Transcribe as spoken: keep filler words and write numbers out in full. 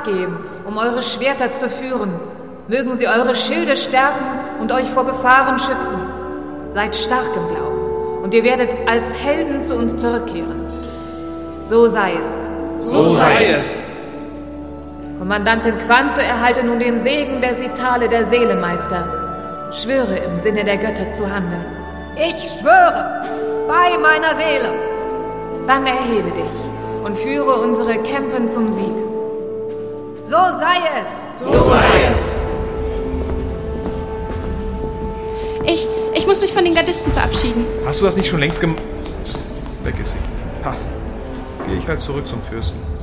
Kraft geben, um eure Schwerter zu führen. Mögen sie eure Schilde stärken und euch vor Gefahren schützen. Seid stark im Glauben, und ihr werdet als Helden zu uns zurückkehren. So sei es. So sei es. Kommandantin Quante erhalte nun den Segen der Sitale der Seelemeister. Schwöre im Sinne der Götter zu handeln. Ich schwöre, bei meiner Seele. Dann erhebe dich und führe unsere Kämpfen zum Sieg. So sei es. So sei es. Ich, ich muss mich von den Gardisten verabschieden. Hast du das nicht schon längst gemacht? Weg ist sie. Ha. Gehe ich halt zurück zum Fürsten.